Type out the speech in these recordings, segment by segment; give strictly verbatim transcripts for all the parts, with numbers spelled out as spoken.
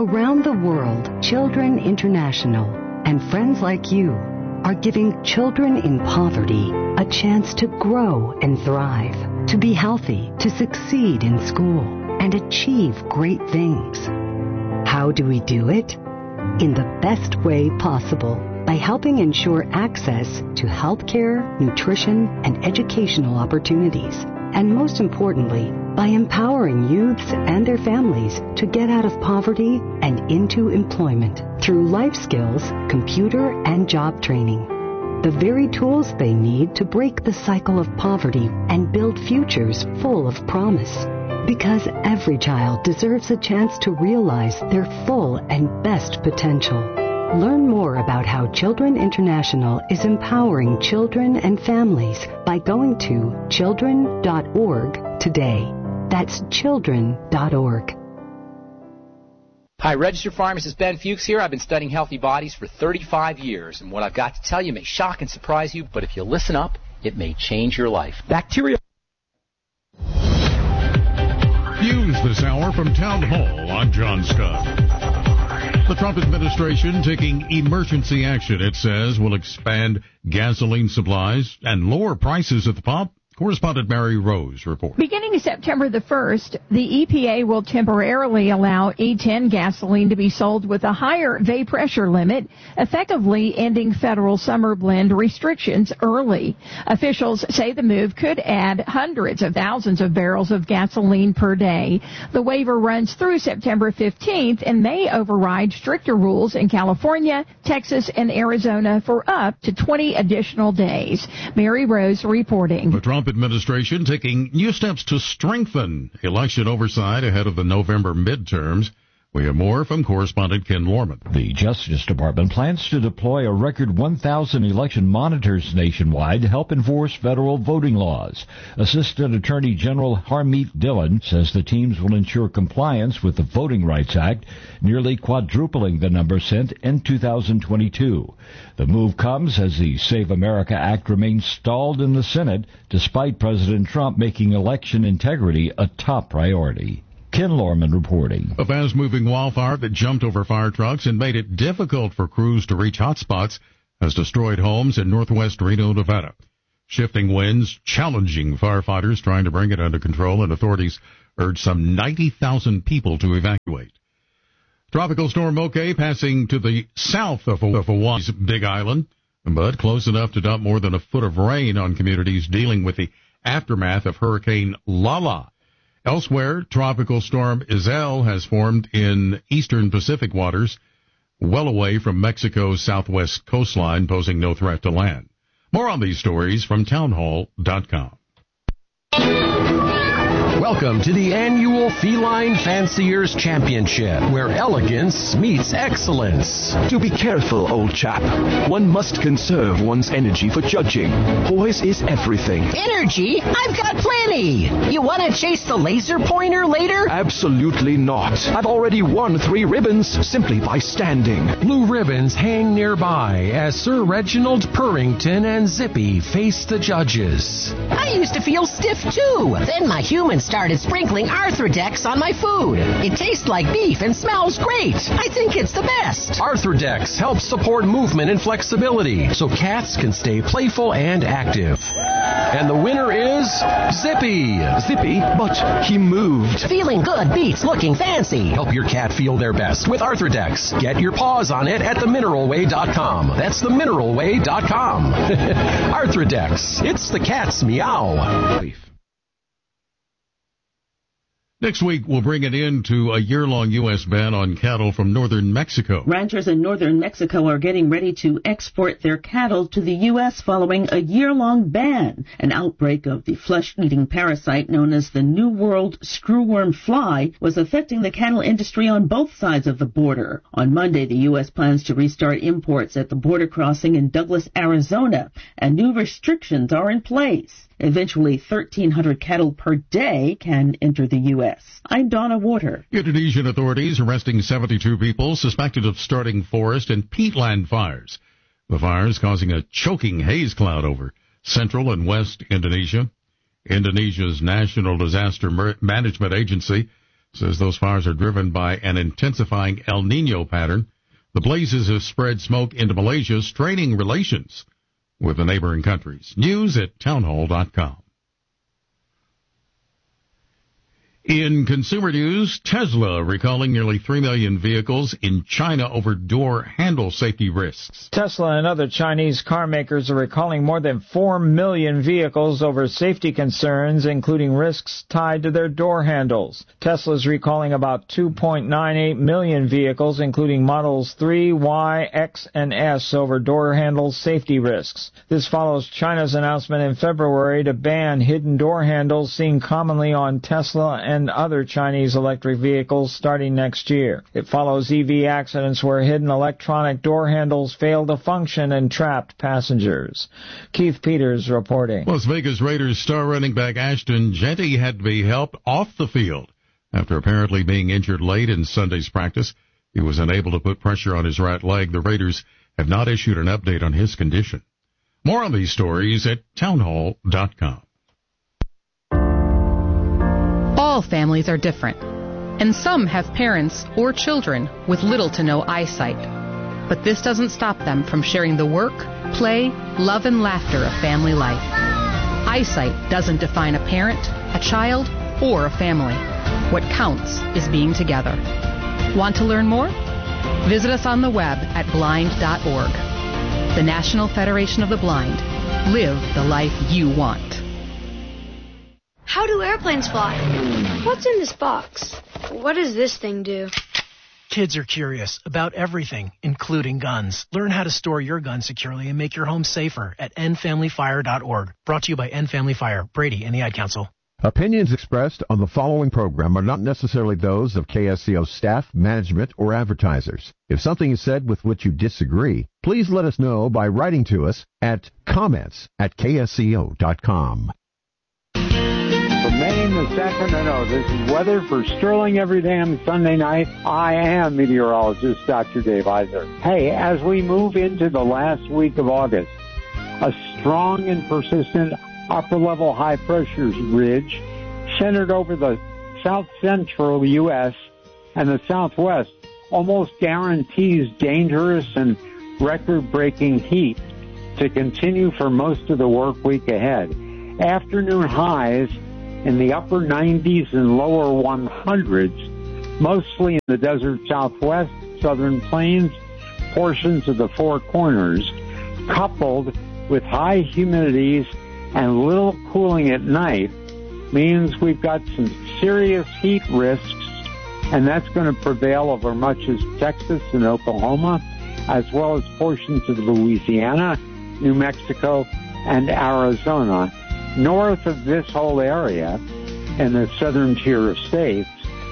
Around the world, Children International and friends like you are giving children in poverty a chance to grow and thrive, to be healthy, to succeed in school, and achieve great things. How do we do it? In the best way possible, by helping ensure access to healthcare, nutrition, and educational opportunities. And most importantly, by empowering youths and their families to get out of poverty and into employment through life skills, computer, and job training. The very tools they need to break the cycle of poverty and build futures full of promise. Because every child deserves a chance to realize their full and best potential. Learn more about how Children International is empowering children and families by going to children dot org today. That's children dot org. Hi, registered pharmacist Ben Fuchs here. I've been studying healthy bodies for thirty-five years, and what I've got to tell you may shock and surprise you, but if you listen up, it may change your life. Bacteria. News this hour from Town Hall. I'm John Scott. The Trump administration taking emergency action, it says, will expand gasoline supplies and lower prices at the pump. Correspondent Mary Rose reports. Beginning September the first, the E P A will temporarily allow E ten gasoline to be sold with a higher V pressure limit, effectively ending federal summer blend restrictions early. Officials say the move could add hundreds of thousands of barrels of gasoline per day. The waiver runs through September fifteenth and may override stricter rules in California, Texas, and Arizona for up to twenty additional days. Mary Rose reporting. The Trump administration taking new steps to strengthen election oversight ahead of the November midterms. We have more from correspondent Ken Lorman. The Justice Department plans to deploy a record one thousand election monitors nationwide to help enforce federal voting laws. Assistant Attorney General Harmeet Dillon says the teams will ensure compliance with the Voting Rights Act, nearly quadrupling the number sent in two thousand twenty-two. The move comes as the Save America Act remains stalled in the Senate, despite President Trump making election integrity a top priority. Ken Lorman reporting. A fast-moving wildfire that jumped over fire trucks and made it difficult for crews to reach hotspots has destroyed homes in northwest Reno, Nevada. Shifting winds challenging firefighters trying to bring it under control, and authorities urge some ninety thousand people to evacuate. Tropical storm Moke passing to the south of Hawaii's Big Island, but close enough to dump more than a foot of rain on communities dealing with the aftermath of Hurricane Lala. Elsewhere, Tropical Storm Iselle has formed in eastern Pacific waters, well away from Mexico's southwest coastline, posing no threat to land. More on these stories from townhall dot com. Welcome to the annual Feline Fanciers Championship, where elegance meets excellence. Do be careful, old chap. One must conserve one's energy for judging. Poise is everything. Energy? I've got plenty. You want to chase the laser pointer later? Absolutely not. I've already won three ribbons simply by standing. Blue ribbons hang nearby as Sir Reginald Purrington and Zippy face the judges. I used to feel stiff, too. Then my human started sprinkling Arthrodex on my food. It tastes like beef and smells great. I think it's the best. Arthrodex helps support movement and flexibility so cats can stay playful and active. And the winner is Zippy. Zippy, but he moved. Feeling good beats looking fancy. Help your cat feel their best with Arthrodex. Get your paws on it at the mineral way dot com. That's the mineral way dot com. Arthrodex. It's the cat's meow. Next week, we'll bring it into a year-long U S ban on cattle from northern Mexico. Ranchers in northern Mexico are getting ready to export their cattle to the U S following a year-long ban. An outbreak of the flesh-eating parasite known as the New World screwworm fly was affecting the cattle industry on both sides of the border. On Monday, the U S plans to restart imports at the border crossing in Douglas, Arizona, and new restrictions are in place. Eventually, thirteen hundred cattle per day can enter the U S. I'm Donna Water. Indonesian authorities arresting seventy-two people suspected of starting forest and peatland fires. The fires causing a choking haze cloud over central and west Indonesia. Indonesia's National Disaster Management Agency says those fires are driven by an intensifying El Nino pattern. The blazes have spread smoke into Malaysia, straining relations with the neighboring countries. News at townhall dot com. In consumer news, Tesla recalling nearly three million vehicles in China over door handle safety risks. Tesla and other Chinese car makers are recalling more than four million vehicles over safety concerns, including risks tied to their door handles. Tesla's recalling about two point nine eight million vehicles, including models three, Y, X, and S, over door handle safety risks. This follows China's announcement in February to ban hidden door handles seen commonly on Tesla and and other Chinese electric vehicles starting next year. It follows E V accidents where hidden electronic door handles failed to function and trapped passengers. Keith Peters reporting. Las Vegas Raiders star running back Ashton Jeanty had to be helped off the field after apparently being injured late in Sunday's practice. He was unable to put pressure on his right leg. The Raiders have not issued an update on his condition. More on these stories at townhall dot com. All families are different, and some have parents or children with little to no eyesight. But this doesn't stop them from sharing the work, play, love, and laughter of family life. Eyesight doesn't define a parent, a child, or a family. What counts is being together. Want to learn more? Visit us on the web at blind dot org. The National Federation of the Blind. Live the life you want. How do airplanes fly? What's in this box? What does this thing do? Kids are curious about everything, including guns. Learn how to store your gun securely and make your home safer at end family fire dot org. Brought to you by End Family Fire, Brady, and the Ad Council. Opinions expressed on the following program are not necessarily those of K S C O staff, management, or advertisers. If something is said with which you disagree, please let us know by writing to us at comments at K S C O dot com. From Maine to Sacramento, this is weather for Sterling every damn Sunday night. I am meteorologist Doctor Dave Iser. Hey, as we move into the last week of August, a strong and persistent upper-level high-pressure ridge centered over the south-central U S and the southwest almost guarantees dangerous and record-breaking heat to continue for most of the work week ahead. Afternoon highs in the upper nineties and lower hundreds, mostly in the desert southwest, southern plains, portions of the Four Corners, coupled with high humidities and little cooling at night, means we've got some serious heat risks, and that's going to prevail over much of Texas and Oklahoma, as well as portions of Louisiana, New Mexico, and Arizona. North of this whole area, in the southern tier of states,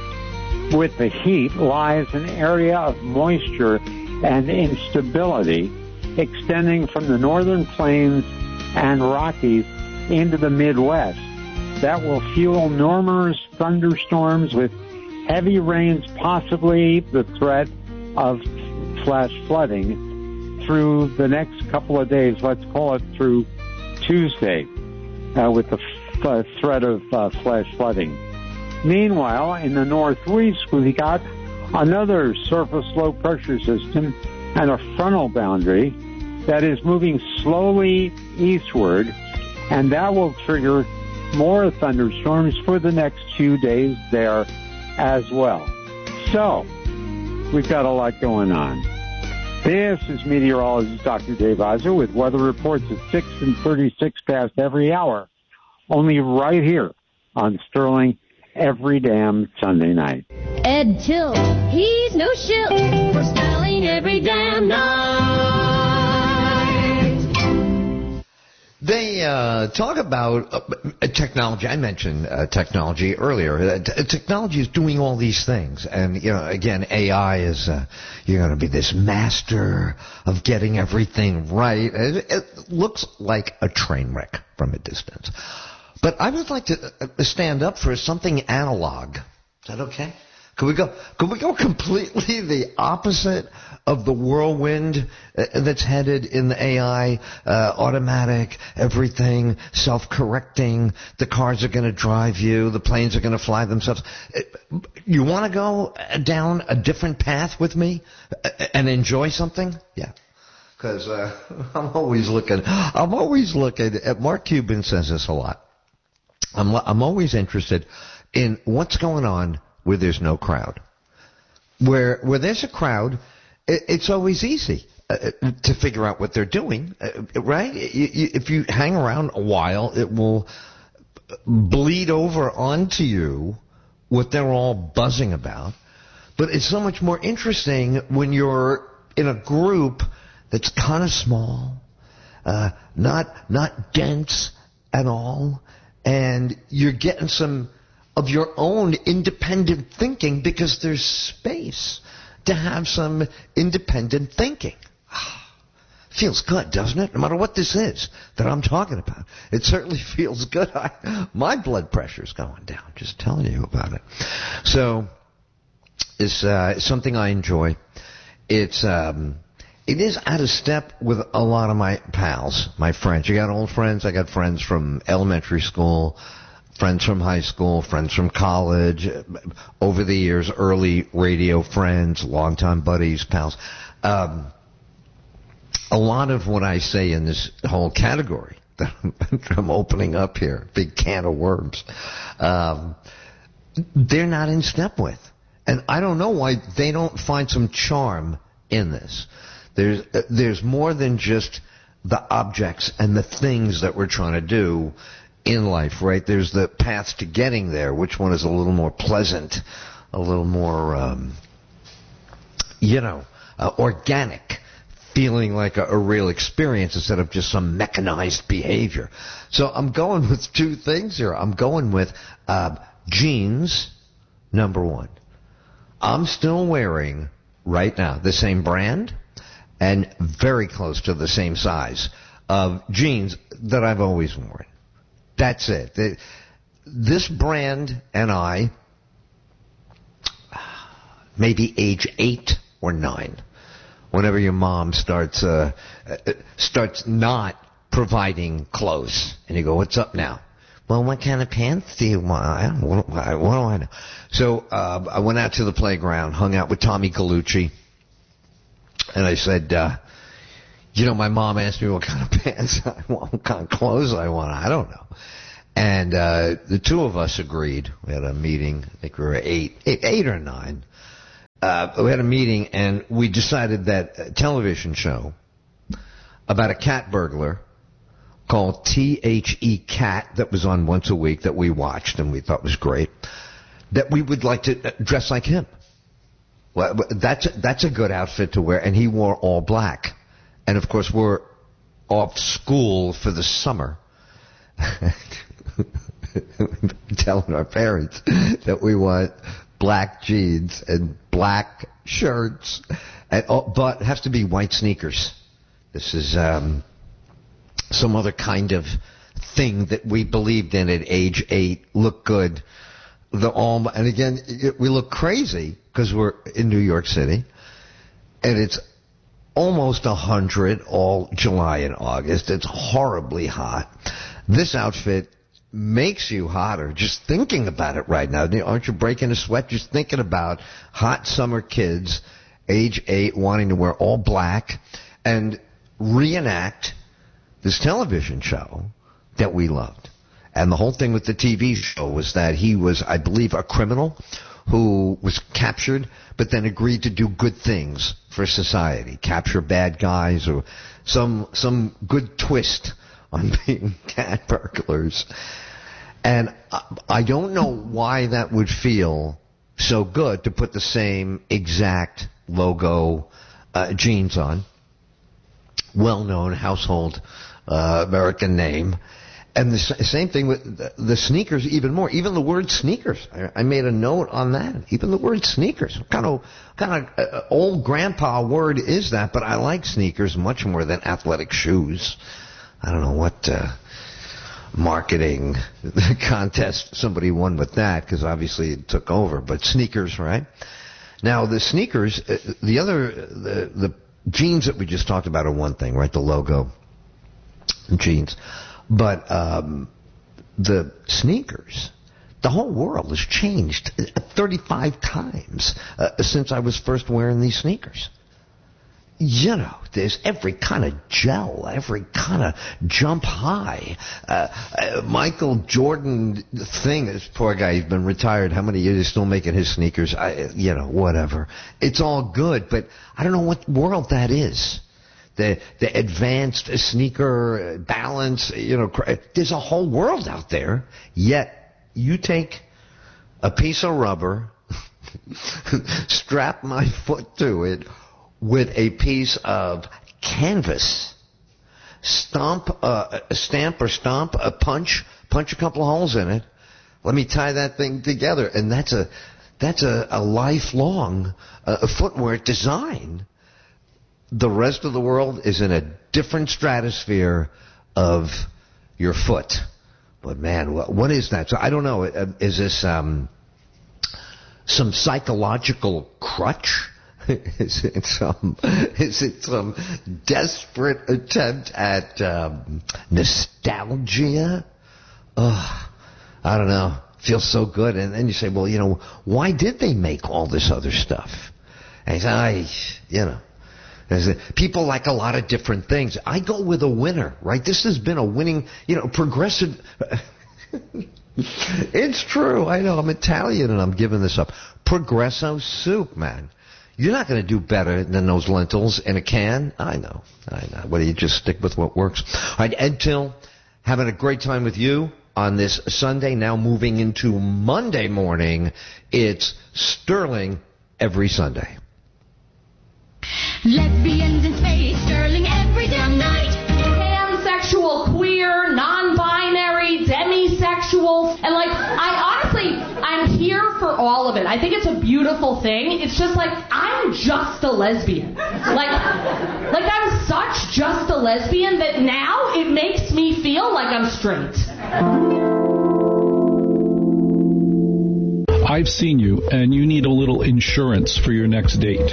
with the heat lies an area of moisture and instability extending from the northern plains and Rockies into the Midwest. That will fuel numerous thunderstorms with heavy rains, possibly the threat of flash flooding through the next couple of days. Let's call it through Tuesday. Uh, with the f- uh, threat of uh, flash flooding. Meanwhile, in the northeast, we got another surface low pressure system and a frontal boundary that is moving slowly eastward, and that will trigger more thunderstorms for the next few days there as well. So, we've got a lot going on. This is meteorologist Doctor Dave Iser with weather reports at six and thirty-six past every hour, only right here on Sterling every damn Sunday night. Ed Till, he's no shill for Sterling every damn night. They uh, talk about uh, technology. I mentioned uh, technology earlier. Uh, t- technology is doing all these things. And, you know, again, A I is, uh, you're going to be this master of getting everything right. It, it looks like a train wreck from a distance. But I would like to uh, stand up for something analog. Is that okay? Could we go? Could we go completely the opposite of the whirlwind uh, that's headed in the A I, uh, automatic, everything, self-correcting. The cars are going to drive you. The planes are going to fly themselves. You want to go down a different path with me and enjoy something? Yeah. Because uh, I'm always looking. I'm always looking. At, Mark Cuban says this a lot. I'm I'm always interested in what's going on where there's no crowd. Where where there's a crowd, it, it's always easy uh, to figure out what they're doing, uh, right? You, you, if you hang around a while, it will bleed over onto you what they're all buzzing about. But it's so much more interesting when you're in a group that's kind of small, uh, not not dense at all, and you're getting some of your own independent thinking because there's space to have some independent thinking. Feels good, doesn't it? No matter what this is that I'm talking about. It certainly feels good. I, my blood pressure's going down, just telling you about it. So, it's uh, something I enjoy. It's, um, it is out of step with a lot of my pals, my friends. You got old friends, I got friends from elementary school, friends from high school, friends from college, over the years, early radio friends, longtime buddies, pals. Um, a lot of what I say in this whole category that I'm opening up here, big can of worms, um, they're not in step with. And I don't know why they don't find some charm in this. There's, uh, there's more than just the objects and the things that we're trying to do in life, right? There's the path to getting there. Which one is a little more pleasant, a little more, um, you know, uh, organic, feeling like a, a real experience instead of just some mechanized behavior. So I'm going with two things here. I'm going with uh, jeans, number one. I'm still wearing, right now, the same brand and very close to the same size of jeans that I've always worn. That's it. This brand and I, maybe age eight or nine, whenever your mom starts uh, starts not providing clothes, and you go, "What's up now?" Well, what kind of pants do you want? I don't, what, what do I know? So uh, I went out to the playground, hung out with Tommy Colucci, and I said, uh, you know, my mom asked me what kind of pants I want, what kind of clothes I want. I don't know. And uh, the two of us agreed. We had a meeting. I think we were eight, eight, eight or nine. Uh, we had a meeting, and we decided that a television show about a cat burglar called T H E Cat that was on once a week that we watched and we thought was great, that we would like to dress like him. Well, that's a, that's a good outfit to wear, and he wore all black. And, of course, we're off school for the summer. Telling our parents that we want black jeans and black shirts, and, oh, but it has to be white sneakers. This is um, some other kind of thing that we believed in at age eight. Look good. The all, and again, it, we look crazy because we're in New York City, and it's almost a hundred all July and August. It's horribly hot. This outfit makes you hotter just thinking about it right now. Aren't you breaking a sweat just thinking about hot summer kids, age eight, wanting to wear all black and reenact this television show that we loved? And the whole thing with the T V show was that he was, I believe, a criminal who was captured but then agreed to do good things for society, capture bad guys, or some some good twist on being cat burglars. And I don't know why that would feel so good to put the same exact logo uh, jeans on, well-known household uh, American name. And the same thing with the, the sneakers, even more. Even the word sneakers. I, I made a note on that. Even the word sneakers. What kind of, kind of uh, old grandpa word is that? But I like sneakers much more than athletic shoes. I don't know what uh, marketing contest somebody won with that, because obviously it took over. But sneakers, right? Now the sneakers, uh, the other the the jeans that we just talked about are one thing, right? The logo jeans, but um, the sneakers. The whole world has changed thirty-five times uh, since I was first wearing these sneakers. You know, there's every kind of gel, every kind of jump high. Uh, uh, Michael Jordan thing, this poor guy, he's been retired. How many years? He's still making his sneakers. I, you know, whatever. It's all good, but I don't know what world that is. The the advanced sneaker balance, you know, there's a whole world out there, yet you take a piece of rubber, strap my foot to it with a piece of canvas, stomp, uh, stamp or stomp, a punch, punch a couple of holes in it. Let me tie that thing together, and that's a that's a, a lifelong uh, footwear design. The rest of the world is in a different stratosphere of your foot. But man, what, what is that? So I don't know. Is this um, some psychological crutch? Is it some? Is it some desperate attempt at um, nostalgia? Ugh, I don't know. Feels so good, and then you say, well, you know, why did they make all this other stuff? And you say, I, you know. People like a lot of different things. I go with a winner, right? This has been a winning, you know, progressive. It's true. I know. I'm Italian and I'm giving this up. Progresso soup, man. You're not going to do better than those lentils in a can. I know. I know. What do you just stick with what works? All right, Ed Till, having a great time with you on this Sunday. Now moving into Monday morning. It's Sterling every Sunday. Lesbians in space, Sterling every damn night. Pansexual, queer, non-binary, demisexual, and like, I honestly, I'm here for all of it. I think it's a beautiful thing. It's just like, I'm just a lesbian. Like, like I'm such just a lesbian that now it makes me feel like I'm straight. I've seen you, and you need a little insurance for your next date.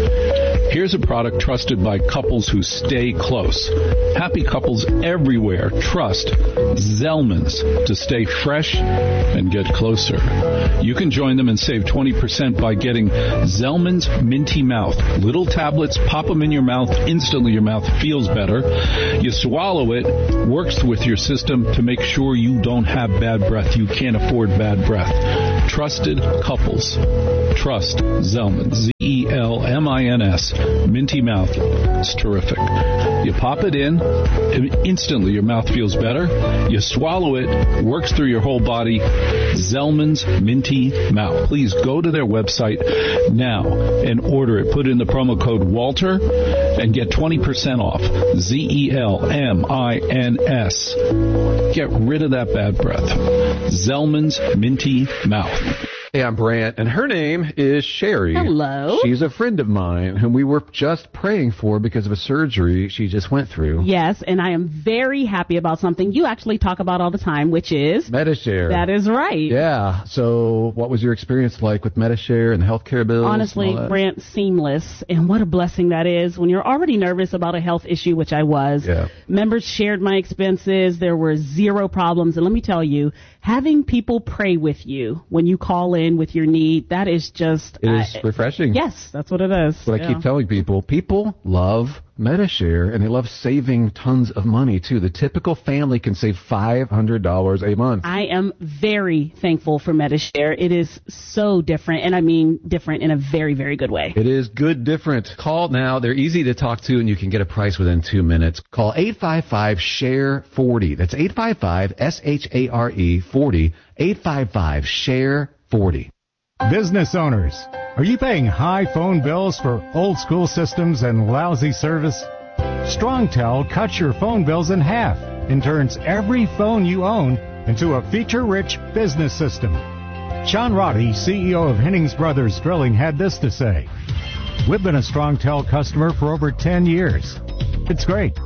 Here's a product trusted by couples who stay close. Happy couples everywhere trust Zellman's to stay fresh and get closer. You can join them and save twenty percent by getting Zellman's Minty Mouth. Little tablets, pop them in your mouth. Instantly your mouth feels better. You swallow it, works with your system to make sure you don't have bad breath. You can't afford bad breath. Trusted couples. Trust Zellman. Z E L M I N S. Minty Mouth. It's terrific. You pop it in, instantly your mouth feels better. You swallow it, works through your whole body. Zellman's Minty Mouth. Please go to their website now and order it. Put in the promo code Walter and get twenty percent off. Z E L M I N S. Get rid of that bad breath. Zellman's Minty Mouth. Hey, I'm Brant, and her name is Sherry. Hello. She's a friend of mine whom we were just praying for because of a surgery she just went through. Yes, and I am very happy about something you actually talk about all the time, which is Medi-Share. That is right. Yeah. So what was your experience like with Medi-Share and the healthcare bills? Honestly, Brant, seamless, and what a blessing that is. When you're already nervous about a health issue, which I was, yeah. Members shared my expenses. There were zero problems. And let me tell you, having people pray with you when you call in with your need, that is just... It is uh, refreshing. Yes, that's what it is. That's what yeah. I keep telling people. People love Medi-Share, and they love saving tons of money, too. The typical family can save five hundred dollars a month. I am very thankful for Medi-Share. It is so different, and I mean different in a very, very good way. It is good different. Call now. They're easy to talk to, and you can get a price within two minutes. Call eight five five, S H A R E forty. That's eight five five, S H A R E forty. eight five five, S H A R E forty. Business owners, are you paying high phone bills for old school systems and lousy service? StrongTel cuts your phone bills in half and turns every phone you own into a feature-rich business system. Sean Roddy, C E O of Hennings Brothers Drilling, had this to say. We've been a StrongTel customer for over ten years. It's great.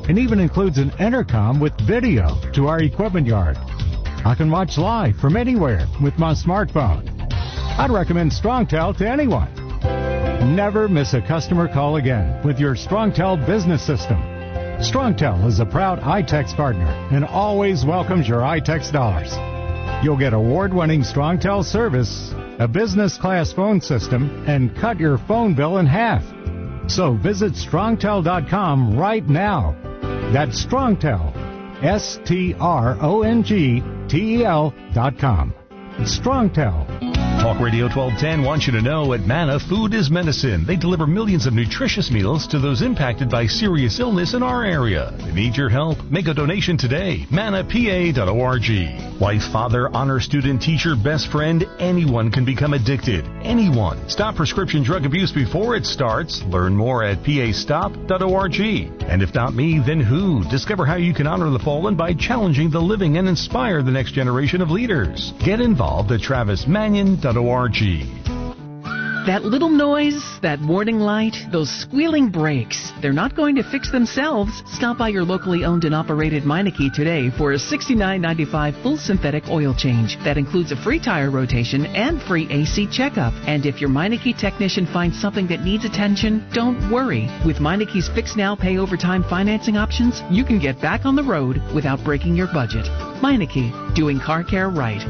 and even includes an intercom with video to our equipment yard. I can watch live from anywhere with my smartphone. I'd recommend StrongTel to anyone. Never miss a customer call again with your StrongTel business system. StrongTel is a proud iTex partner and always welcomes your iTex dollars. You'll get award-winning StrongTel service, a business-class phone system, and cut your phone bill in half. So visit strongtel dot com right now. That's StrongTel, S T R O N G T E L dot com. StrongTel. Talk Radio twelve ten wants you to know at Manna, food is medicine. They deliver millions of nutritious meals to those impacted by serious illness in our area. They need your help. Make a donation today. manna p a dot org. Wife, father, honor student, teacher, best friend, anyone can become addicted. Anyone. Stop prescription drug abuse before it starts. Learn more at p a stop dot org. And if not me, then who? Discover how you can honor the fallen by challenging the living and inspire the next generation of leaders. Get involved at travis manion dot org. That little noise, that warning light, those squealing brakes, they're not going to fix themselves. Stop by your locally owned and operated Meineke today for a sixty-nine ninety-five full synthetic oil change. That includes a free tire rotation and free A C checkup. And if your Meineke technician finds something that needs attention, don't worry. With Meineke's Fix Now, Pay Overtime financing options, you can get back on the road without breaking your budget. Meineke, doing car care right.